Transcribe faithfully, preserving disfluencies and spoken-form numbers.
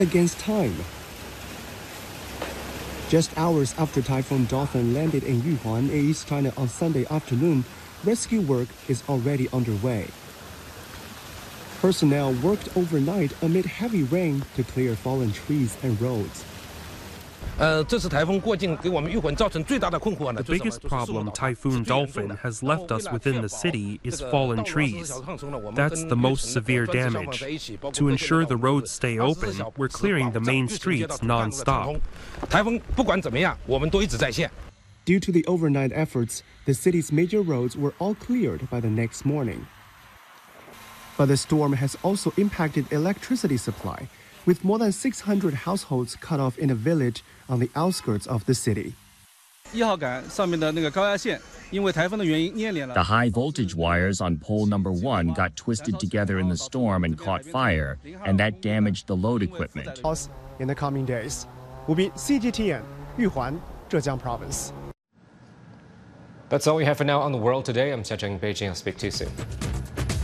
against time. Just hours after Typhoon Dolphin landed in Yuhuan in East China on Sunday afternoon, rescue work is already underway. Personnel worked overnight amid heavy rain to clear fallen trees and roads. The biggest problem Typhoon Dolphin has left us within the city is fallen trees. That's the most severe damage. To ensure the roads stay open, we're clearing the main streets non-stop. Due to the overnight efforts, the city's major roads were all cleared by the next morning. But the storm has also impacted electricity supply, with more than six hundred households cut off in a village on the outskirts of the city. The high voltage wires on pole number one got twisted together in the storm and caught fire, and that damaged the load equipment. In the coming days, will be C G T N, Yuhuan, Zhejiang Province. That's all we have for now on The World Today. I'm Xia Zheng, Beijing. I'll speak to you soon.